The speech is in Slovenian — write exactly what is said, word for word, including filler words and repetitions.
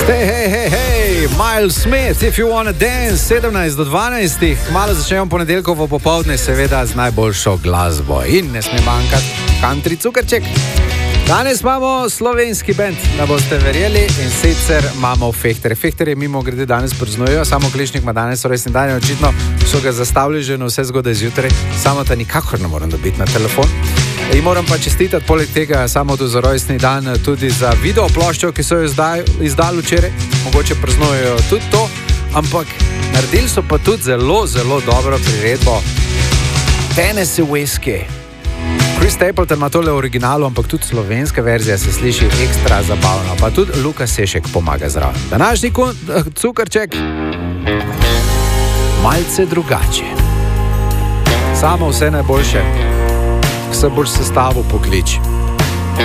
Stay, hej, hej, hej, Miles Smith, if you wanna dance, sedemnajst do dvanajst, malo začnemo ponedeljkovo popoldne, seveda z najboljšo glasbo in ne sme manjkati country cukrček. Danes imamo slovenski band, da boste verjeli, in sicer imamo Fehterje. Fehterje mimo grede danes praznujejo, samo Klišnik ima danes rojstni dan in očitno so ga zastavili že na vse zgodaj zjutraj, samo ta nikakor ne morem dobiti na telefon. In moram pa čestitati poleg tega samo za rojstni dan tudi za video ploščo, ki so jo izdali, izdali včeraj. Mogoče praznujejo tudi to, ampak naredili so pa tudi zelo, zelo dobro priredbo Tennessee Whiskey. Chris Stapleton ima tole v originalu, ampak tudi slovenska verzija se sliši ekstra zabavno, pa tudi Luka Sešek pomaga zraven. Današnji cukrček malce drugače. Samo vse najboljše, k se boš sestavil poklič.